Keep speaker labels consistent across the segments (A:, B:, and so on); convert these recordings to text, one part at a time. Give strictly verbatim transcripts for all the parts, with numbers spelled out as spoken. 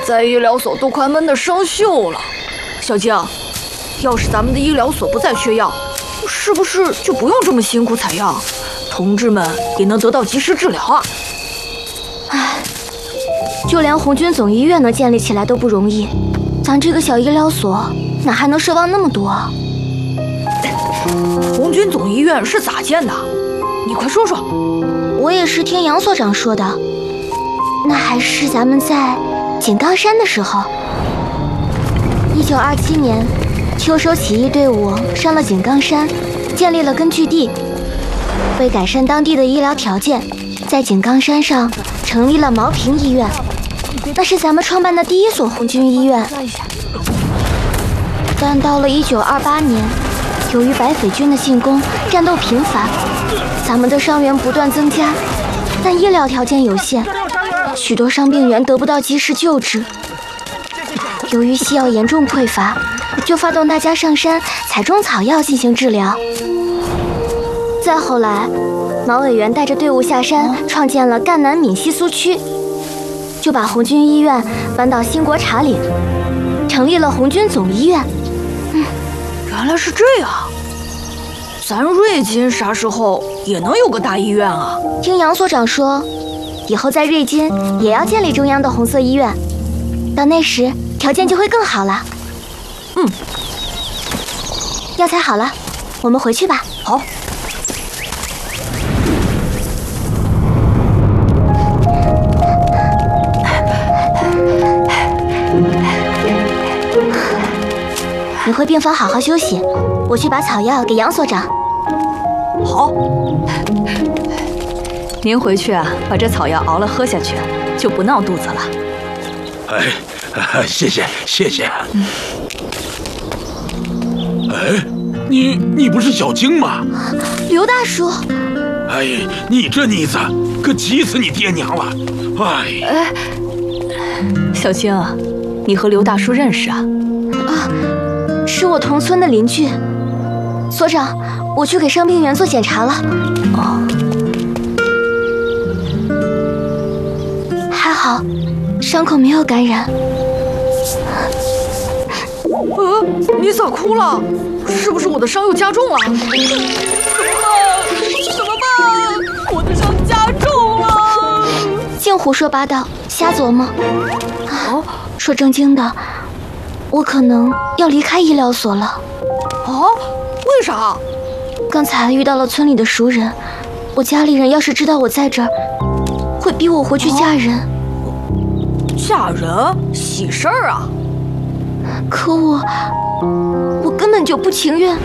A: 在医疗所都快闷得生锈了。小静，要是咱们的医疗所不再缺药，是不是就不用这么辛苦采药？同志们也能得到及时治疗啊！
B: 唉，就连红军总医院能建立起来都不容易，咱这个小医疗所哪还能奢望那么多啊？
A: 红军总医院是咋建的？你快说说。
B: 我也是听杨所长说的，那还是咱们在井冈山的时候。一九二七年，秋收起义队伍上了井冈山，建立了根据地。为改善当地的医疗条件，在井冈山上成立了毛坪医院，那是咱们创办的第一所红军医院。但到了一九二八年，由于白匪军的进攻，战斗频繁，咱们的伤员不断增加，但医疗条件有限，许多伤病员得不到及时救治。由于西药严重匮乏，就发动大家上山采中草药进行治疗。再后来，毛委员带着队伍下山，创建了赣南闽西苏区，就把红军医院搬到新国茶岭，成立了红军总医院。
A: 嗯，原来是这样。咱瑞金啥时候也能有个大医院啊？
B: 听杨所长说，以后在瑞金也要建立中央的红色医院，到那时条件就会更好了。
A: 嗯，
B: 药材好了，我们回去吧。
A: 好。
B: 你回病房好好休息，我去把草药给杨所长。
A: 好。
C: 您回去啊，把这草药熬了喝下去，就不闹肚子了。
D: 哎，谢谢谢谢。嗯、哎，你你不是小晶吗？
B: 刘大叔。
D: 哎，你这妮子可急死你爹娘了。哎。
C: 哎，小晶，你和刘大叔认识啊？
B: 啊。是我同村的邻居，所长，我去给伤病员做检查了。
C: 哦，
B: 还好，伤口没有感染。
A: 呃，你咋哭了？是不是我的伤又加重了？怎么办？怎么办？我的伤加重了！
B: 净胡说八道，瞎琢磨。哦，说正经的。我可能要离开医疗所了。
A: 啊？为啥？
B: 刚才遇到了村里的熟人，我家里人要是知道我在这儿，会逼我回去嫁人。啊、
A: 嫁人？喜事儿啊！
B: 可我，我根本就不情愿。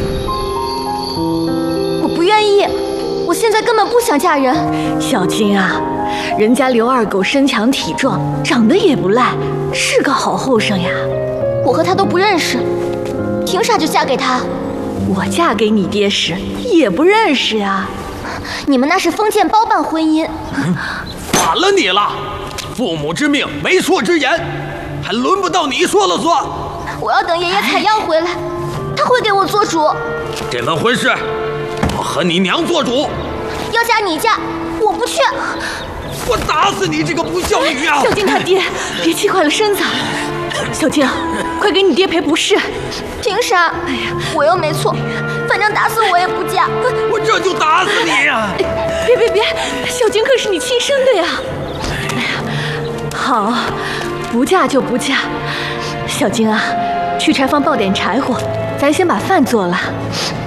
B: 我不愿意，我现在根本不想嫁人。
C: 小金啊，人家刘二狗身强体壮，长得也不赖，是个好后生呀。
B: 我和他都不认识，凭啥就嫁给他？
C: 我嫁给你爹时也不认识呀。
B: 你们那是封建包办婚姻。
D: 嗯、反了你了！父母之命，媒妁之言，还轮不到你说了算。
B: 我要等爷爷采药回来，他会给我做主。
D: 这门婚事，我和你娘做主。
B: 要嫁你嫁，我不去。
D: 我打死你这个不孝女啊！
C: 小静他爹，别气坏了身子。小静，快给你爹赔不是。
B: 凭啥？哎呀，我又没错，反正打死我也不嫁。
D: 我这就打死你呀！
C: 别别别，小静可是你亲生的呀！哎呀，好，不嫁就不嫁。小静啊，去柴房抱点柴火，咱先把饭做了。